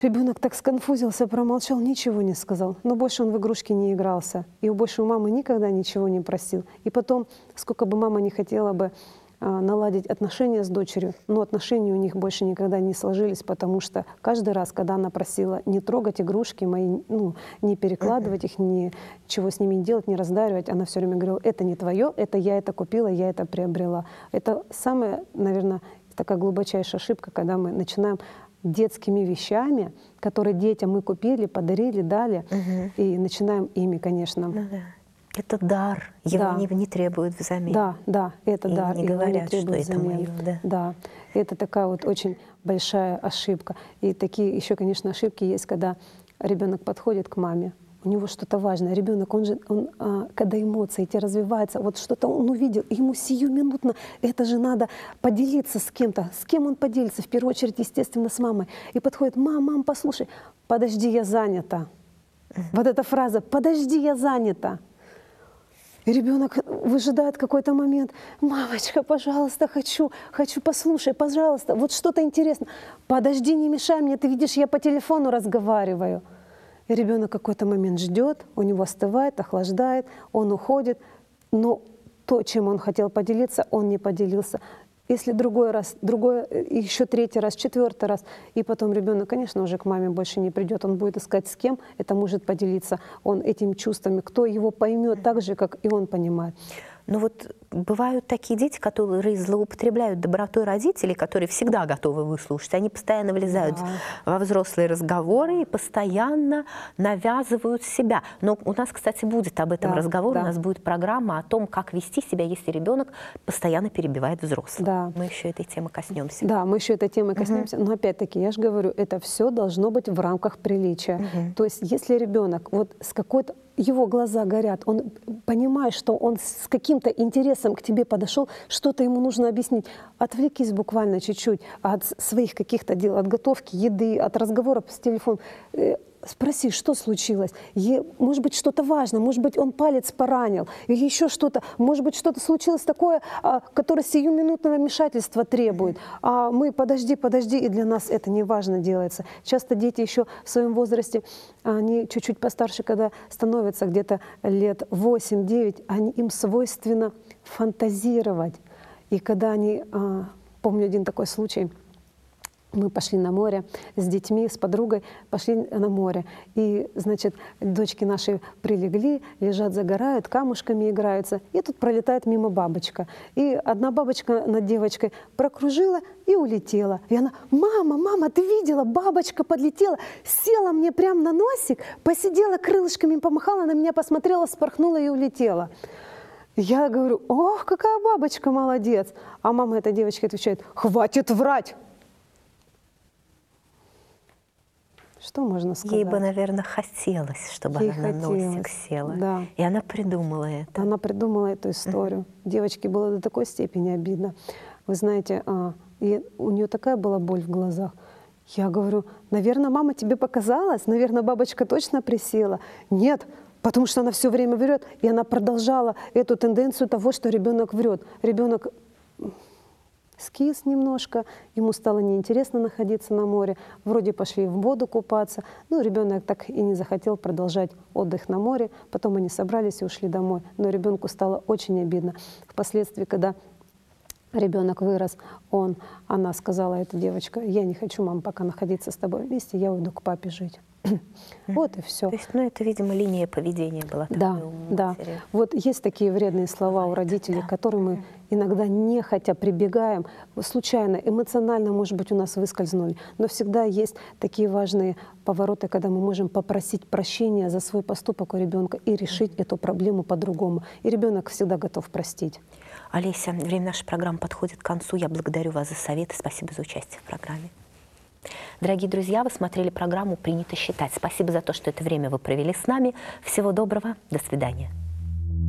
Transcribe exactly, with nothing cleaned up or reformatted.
Ребенок так сконфузился, промолчал, ничего не сказал. Но больше он в игрушки не игрался. И у больше у мамы никогда ничего не просил. И потом, сколько бы мама не хотела бы а, наладить отношения с дочерью, но отношения у них больше никогда не сложились, потому что каждый раз, когда она просила не трогать игрушки мои, ну, не перекладывать их, ничего с ними не делать, не раздаривать, она все время говорила: это не твое, это я это купила, я это приобрела. Это самая, наверное, такая глубочайшая ошибка, когда мы начинаем детскими вещами, которые детям мы купили, подарили, дали, угу. и начинаем ими, конечно. Ну, да. Это дар, его да. не, не требуют взамен. Да, да, это и дар, не его говорят, не требуют что это мое, да. Да, это такая вот очень большая ошибка. И такие еще, конечно, ошибки есть, когда ребенок подходит к маме, у него что-то важное. Ребенок, он же, он, а, когда эмоции эти развиваются, вот что-то он увидел, ему сиюминутно это же надо поделиться с кем-то. С кем он поделится? В первую очередь, естественно, с мамой. И подходит: мам, мам, послушай, подожди, я занята. Вот эта фраза: подожди, я занята. И ребенок выжидает какой-то момент: мамочка, пожалуйста, хочу, хочу, послушай, пожалуйста, вот что-то интересно. Подожди, не мешай мне, ты видишь, я по телефону разговариваю. И ребенок какой-то момент ждет, у него остывает, охлаждает, он уходит, но то, чем он хотел поделиться, он не поделился. Если другой раз, другой, еще третий раз, четвертый раз, и потом ребенок, конечно, уже к маме больше не придет, он будет искать, с кем это может поделиться, он этими чувствами, кто его поймет так же, как и он понимает. Но вот бывают такие дети, которые злоупотребляют добротой родителей, которые всегда готовы выслушать. Они постоянно влезают да. во взрослые разговоры и постоянно навязывают себя. Но у нас, кстати, будет об этом да, разговор, да. у нас будет программа о том, как вести себя, если ребенок постоянно перебивает взрослых. Да. Мы еще этой темы коснемся. Да, мы еще этой темы коснемся. Угу. Но опять-таки, я же говорю, это все должно быть в рамках приличия. Угу. То есть если ребенок вот с какой-то, его глаза горят, он понимает, что он с каким-то интересом к тебе подошел, что-то ему нужно объяснить. Отвлекись буквально чуть-чуть от своих каких-то дел, от готовки, еды, от разговора с телефоном. Спроси, что случилось. Е, может быть, что-то важное, может быть, он палец поранил, или еще что-то. Может быть, что-то случилось такое, а, которое сиюминутного вмешательства требует. А мы подожди, подожди, и для нас это не важно делается. Часто дети еще в своем возрасте, они чуть-чуть постарше, когда становятся где-то лет восемь-девять, они, им свойственно фантазировать. И когда они, а, помню один такой случай, мы пошли на море с детьми, с подругой, пошли на море. И, значит, дочки наши прилегли, лежат, загорают, камушками играются. И тут пролетает мимо бабочка. И одна бабочка над девочкой прокружила и улетела. И она: мама, мама, ты видела, бабочка подлетела, села мне прямо на носик, посидела, крылышками помахала, на меня посмотрела, спорхнула и улетела. Я говорю: ох, какая бабочка, молодец. А мама этой девочки отвечает: хватит врать. Что можно сказать? Ей бы, наверное, хотелось, чтобы Ей она хотелось. на носик села. Да. И она придумала это. Она придумала эту историю. Uh-huh. Девочке было до такой степени обидно. Вы знаете, а, и у нее такая была боль в глазах. Я говорю: наверное, мама, тебе показалось? Наверное, бабочка точно присела? Нет, потому что она все время врет. И она продолжала эту тенденцию того, что ребенок врет. Ребенок скис немножко, ему стало неинтересно находиться на море, вроде пошли в воду купаться, но ребенок так и не захотел продолжать отдых на море, потом они собрались и ушли домой, но ребенку стало очень обидно. Впоследствии, когда ребенок вырос, он, она сказала, эта девочка: я не хочу, мам, пока находиться с тобой вместе, я уйду к папе жить. Вот и все. То есть, ну, это, видимо, линия поведения была. Да, да. Вот есть такие вредные слова у родителей, да. к которым мы иногда нехотя прибегаем, случайно, эмоционально, может быть, у нас выскользнули. Но всегда есть такие важные повороты, когда мы можем попросить прощения за свой поступок у ребенка и решить эту проблему по-другому. И ребенок всегда готов простить. Олеся, время нашей программы подходит к концу. Я благодарю вас за советы. Спасибо за участие в программе. Дорогие друзья, вы смотрели программу «Принято считать». Спасибо за то, что это время вы провели с нами. Всего доброго. До свидания.